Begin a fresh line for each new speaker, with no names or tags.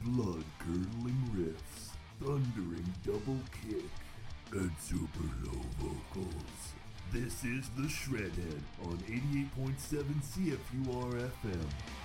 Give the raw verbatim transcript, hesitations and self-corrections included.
blood-curdling riffs, thundering double kick, and super low vocals. This is The Shredhead on eighty-eight point seven C F U R F M.